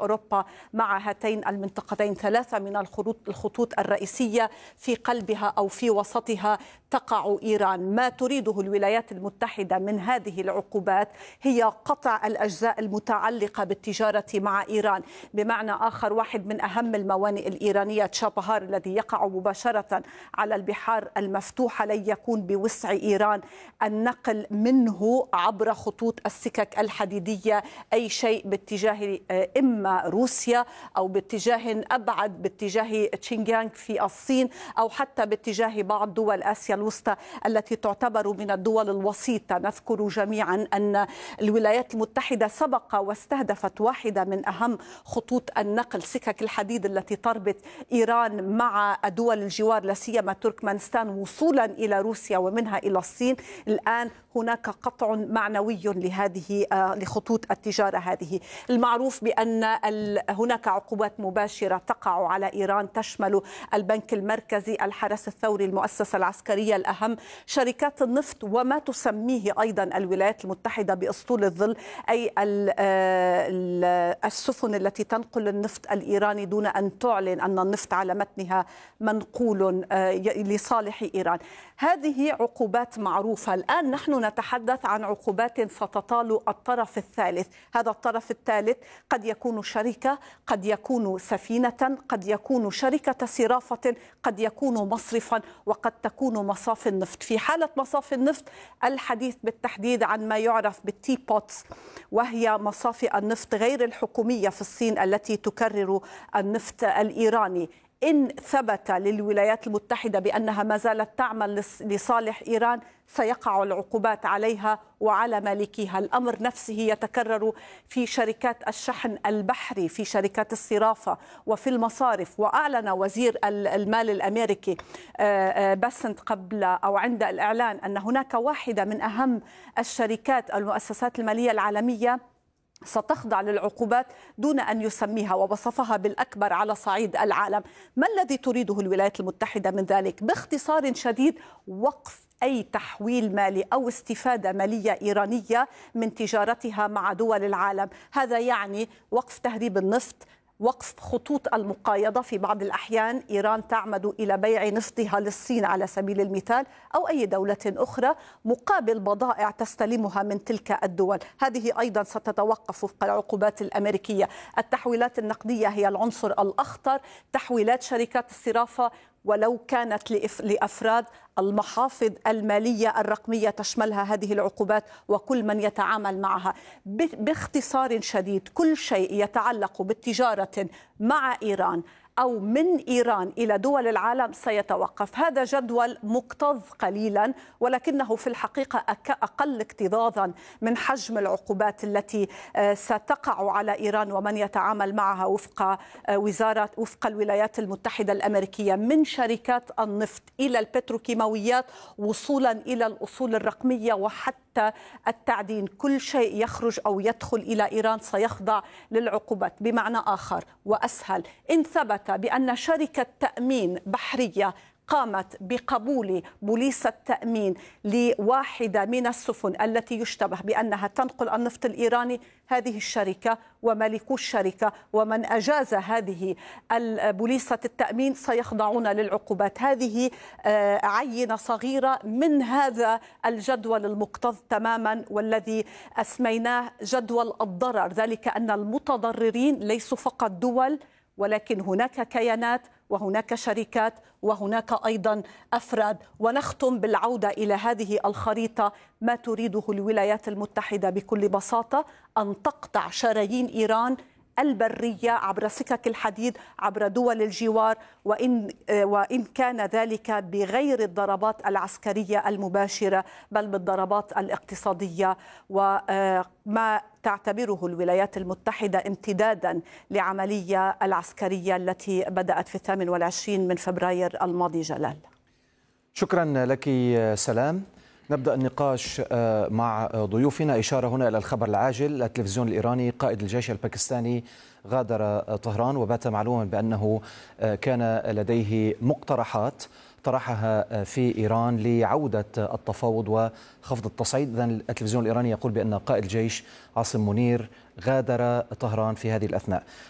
أوروبا مع هاتين المنطقتين. 3 من الخطوط الرئيسية في قلبها أو في وسطها تقع إيران. ما تريده الولايات المتحدة من هذه العقوبات هي قطع الأجزاء المتعلقة بالتجارة مع إيران. بمعنى آخر، واحد من أهم الموانئ الإيرانية تشابهار الذي يقع مباشرة على البحار المفتوحة لن يكون بوسع إيران النقل منه عبر خطوط السكك الحديدية أي شيء باتجاه إما روسيا أو باتجاه أبعد باتجاه تشينجيانغ في الصين أو حتى باتجاه بعض دول آسيا الوسطى التي تعتبر من الدول الوسيطة. نذكر جميعا أن الولايات المتحدة سبق واستهدفت واحدة من أهم خطوط النقل، سكك الحديد التي تربط إيران مع دول الجوار لا سيما تركمانستان وصولا إلى روسيا ومنها إلى الصين. الآن هناك قطع معنوي لخطوط التجارة هذه. المعروف بأن هناك عقوبات مباشرة تقع على إيران تشمل البنك المركزي، الحرس الثوري، المؤسسة العسكرية الأهم، شركات النفط، وما تسميه أيضا الولايات المتحدة بأسطول الظل أي السفن التي تنقل النفط الإيراني دون أن تعلن أن النفط على متنها منقول لصالح إيران. هذه عقوبات معروفة. الآن نحن نتحدث عن عقوبات ستطال الطرف الثالث. هذا الطرف الثالث قد يكون شركة، قد يكون سفينة، قد يكون شركة صرافة، قد يكون مصرفا، وقد تكون مصاف النفط. في حالة مصاف النفط الحديث بالتحديد عن ما يعرف بالتي بوتس، وهي مصافي النفط غير الحكومية في الصين التي تكرر النفط الإيراني. إن ثبت للولايات المتحدة بأنها ما زالت تعمل لصالح إيران سيقع العقوبات عليها وعلى مالكيها. الأمر نفسه يتكرر في شركات الشحن البحري، في شركات الصرافة وفي المصارف. وأعلن وزير المال الأمريكي باسنت قبل أو عند الإعلان أن هناك واحدة من أهم الشركات المؤسسات المالية العالمية ستخضع للعقوبات دون أن يسميها ووصفها بالأكبر على صعيد العالم. ما الذي تريده الولايات المتحدة من ذلك؟ باختصار شديد وقف أي تحويل مالي أو استفادة مالية إيرانية من تجارتها مع دول العالم. هذا يعني وقف تهريب النفط، وقف خطوط المقايضة. في بعض الأحيان إيران تعمد إلى بيع نفطها للصين على سبيل المثال أو أي دولة أخرى مقابل بضائع تستلمها من تلك الدول. هذه أيضا ستتوقف وفق العقوبات الأمريكية. التحويلات النقدية هي العنصر الأخطر. تحويلات شركات الصرافة ولو كانت لأفراد، المحافظ المالية الرقمية تشملها هذه العقوبات وكل من يتعامل معها. باختصار شديد كل شيء يتعلق بالتجارة مع إيران أو من إيران إلى دول العالم سيتوقف. هذا جدول مكتظ قليلا ولكنه في الحقيقة أقل اكتظاظا من حجم العقوبات التي ستقع على إيران ومن يتعامل معها وفق الولايات المتحدة الأمريكية، من شركات النفط إلى البتروكيماويات وصولا إلى الأصول الرقمية وحتى التعدين. كل شيء يخرج أو يدخل إلى إيران سيخضع للعقوبات. بمعنى آخر وأسهل، إن ثبت بأن شركة تأمين بحرية قامت بقبول بوليصة تأمين لواحدة من السفن التي يشتبه بأنها تنقل النفط الإيراني، هذه الشركة ومالكو الشركة ومن أجاز هذه بوليصة التأمين سيخضعون للعقوبات. هذه عينة صغيرة من هذا الجدول المكتظ تماما والذي أسميناه جدول الضرر، ذلك أن المتضررين ليسوا فقط دول ولكن هناك كيانات وهناك شركات وهناك أيضا أفراد. ونختم بالعودة إلى هذه الخريطة. ما تريده الولايات المتحدة بكل بساطة أن تقطع شرايين إيران البرية عبر سكك الحديد عبر دول الجوار، وإن كان ذلك بغير الضربات العسكرية المباشرة بل بالضربات الاقتصادية، وما تعتبره الولايات المتحدة امتدادا لعملية العسكرية التي بدأت في 28 من فبراير الماضي. جلال، شكرا لك سلام. نبدأ النقاش مع ضيوفنا. إشارة هنا إلى الخبر العاجل. التلفزيون الإيراني: قائد الجيش الباكستاني غادر طهران، وبات معلوما بأنه كان لديه مقترحات طرحها في إيران لعودة التفاوض وخفض التصعيد. إذن التلفزيون الإيراني يقول بأن قائد الجيش عاصم منير غادر طهران في هذه الأثناء.